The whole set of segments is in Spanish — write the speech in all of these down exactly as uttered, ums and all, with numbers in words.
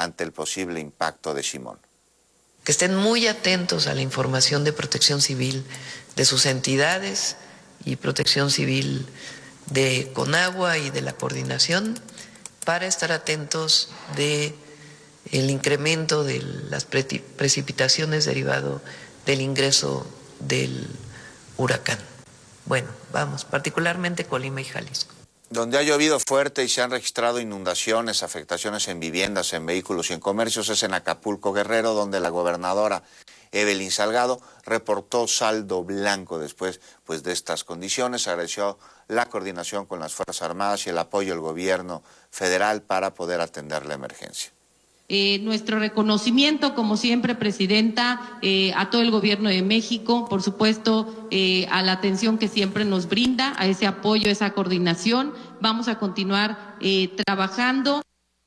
ante el posible impacto de Simón. Que estén muy atentos a la información de Protección Civil de sus entidades y Protección Civil de Conagua y de la coordinación para estar atentos de el incremento de las precipitaciones derivado del ingreso del huracán. Bueno, vamos, particularmente Colima y Jalisco. Donde ha llovido fuerte y se han registrado inundaciones, afectaciones en viviendas, en vehículos y en comercios es en Acapulco, Guerrero, donde la gobernadora Evelyn Salgado reportó saldo blanco después pues, de estas condiciones. Agradeció la coordinación con las Fuerzas Armadas y el apoyo del gobierno federal para poder atender la emergencia. Eh, nuestro reconocimiento, como siempre, Presidenta, eh, a todo el Gobierno de México, por supuesto, eh, a la atención que siempre nos brinda, a ese apoyo, a esa coordinación. Vamos a continuar eh, trabajando.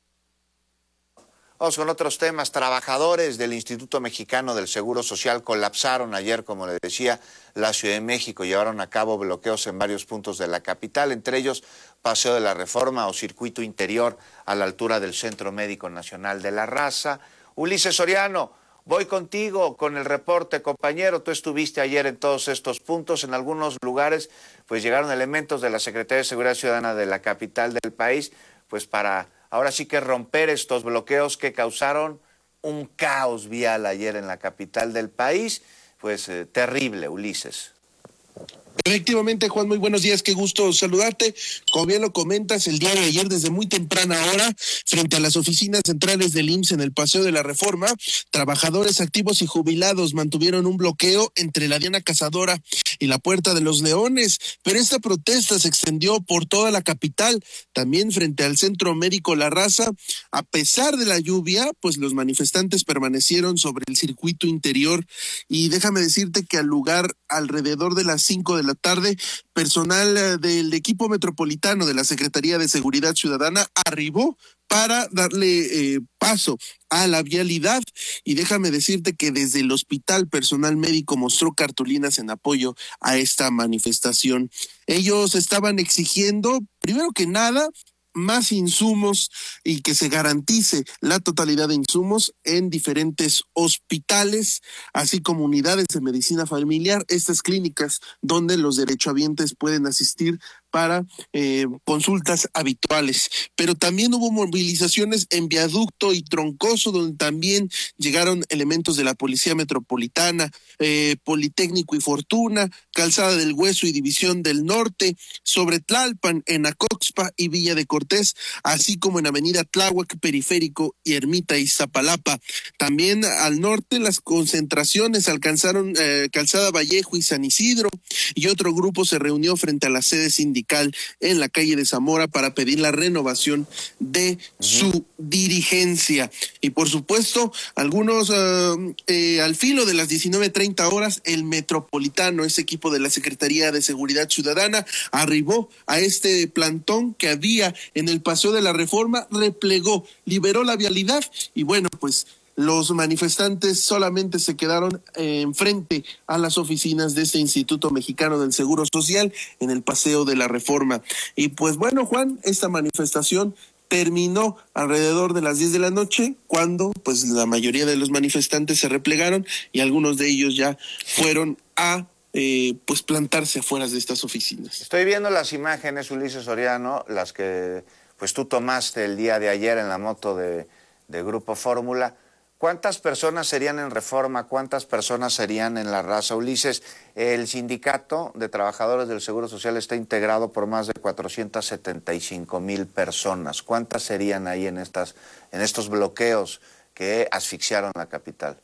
Vamos con otros temas. Trabajadores del Instituto Mexicano del Seguro Social colapsaron ayer, como le decía, la Ciudad de México. Llevaron a cabo bloqueos en varios puntos de la capital, entre ellos Paseo de la Reforma o Circuito Interior a la altura del Centro Médico Nacional de la Raza. Ulises Soriano, voy contigo con el reporte, compañero. Tú estuviste ayer en todos estos puntos. En algunos lugares pues llegaron elementos de la Secretaría de Seguridad Ciudadana de la capital del país, pues para ahora sí que romper estos bloqueos que causaron un caos vial ayer en la capital del país. Pues eh, terrible, Ulises. Efectivamente, Juan, muy buenos días, qué gusto saludarte. Como bien lo comentas, el día de ayer desde muy temprana hora, frente a las oficinas centrales del I M S S en el Paseo de la Reforma, trabajadores activos y jubilados mantuvieron un bloqueo entre la Diana Cazadora y la Puerta de los Leones, pero esta protesta se extendió por toda la capital, también frente al Centro Médico La Raza. A pesar de la lluvia, pues los manifestantes permanecieron sobre el circuito interior y déjame decirte que al lugar alrededor de las cinco de la tarde, personal del equipo metropolitano de la Secretaría de Seguridad Ciudadana arribó para darle eh, paso a la vialidad y déjame decirte que desde el hospital personal médico mostró cartulinas en apoyo a esta manifestación. Ellos estaban exigiendo, primero que nada, más insumos y que se garantice la totalidad de insumos en diferentes hospitales, así como unidades de medicina familiar, estas clínicas donde los derechohabientes pueden asistir para eh, consultas habituales. Pero también hubo movilizaciones en Viaducto y Troncoso, donde también llegaron elementos de la Policía Metropolitana, eh, Politécnico y Fortuna, Calzada del Hueso y División del Norte, sobre Tlalpan, en Acoxpa y Villa de Cortés, así como en Avenida Tláhuac, Periférico y Ermita y Iztapalapa. También al norte las concentraciones alcanzaron eh, Calzada Vallejo y San Isidro, y otro grupo se reunió frente a la sede sindical en la calle de Zamora para pedir la renovación de su dirigencia. Y por supuesto, algunos uh, eh, al filo de las diecinueve treinta horas, el Metropolitano, ese equipo de la Secretaría de Seguridad Ciudadana, arribó a este plantón que había en el Paseo de la Reforma, replegó, liberó la vialidad y bueno, pues los manifestantes solamente se quedaron eh, enfrente a las oficinas de este Instituto Mexicano del Seguro Social en el Paseo de la Reforma. Y pues bueno, Juan, esta manifestación terminó alrededor de las diez de la noche, cuando pues la mayoría de los manifestantes se replegaron y algunos de ellos ya fueron a eh, pues plantarse afuera de estas oficinas. Estoy viendo las imágenes, Ulises Soriano, las que pues tú tomaste el día de ayer en la moto de, de Grupo Fórmula. ¿Cuántas personas serían en Reforma? ¿Cuántas personas serían en La Raza? Ulises, el sindicato de trabajadores del Seguro Social está integrado por más de cuatrocientas setenta y cinco mil personas. ¿Cuántas serían ahí en, estas, en estos bloqueos que asfixiaron la capital?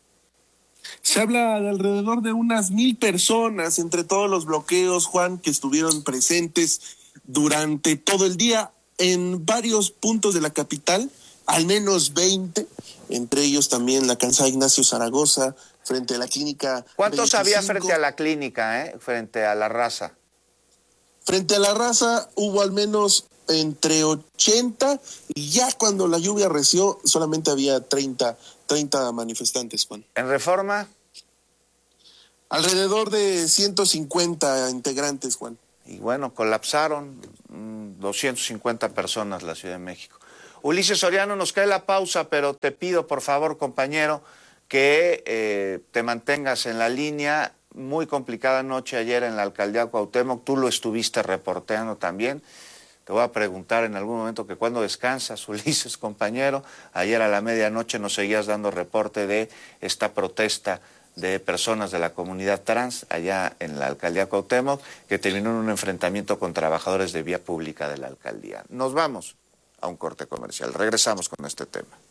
Se habla de alrededor de unas mil personas entre todos los bloqueos, Juan, que estuvieron presentes durante todo el día en varios puntos de la capital, al menos veinte, entre ellos también la calzada Ignacio Zaragoza, frente a la clínica. ¿Cuántos veinticinco. Había frente a la clínica, eh? frente a La Raza? Frente a La Raza hubo al menos entre ochenta, y ya cuando la lluvia arreció solamente había treinta, treinta manifestantes, Juan. ¿En Reforma? Alrededor de ciento cincuenta integrantes, Juan. Y bueno, colapsaron mmm, doscientas cincuenta personas la Ciudad de México. Ulises Soriano, nos cae la pausa, pero te pido, por favor, compañero, que eh, te mantengas en la línea. Muy complicada noche ayer en la alcaldía Cuauhtémoc, tú lo estuviste reporteando también. Te voy a preguntar en algún momento que cuándo descansas, Ulises, compañero. Ayer a la medianoche nos seguías dando reporte de esta protesta de personas de la comunidad trans allá en la alcaldía Cuauhtémoc, que terminó en un enfrentamiento con trabajadores de vía pública de la alcaldía. Nos vamos a un corte comercial. Regresamos con este tema.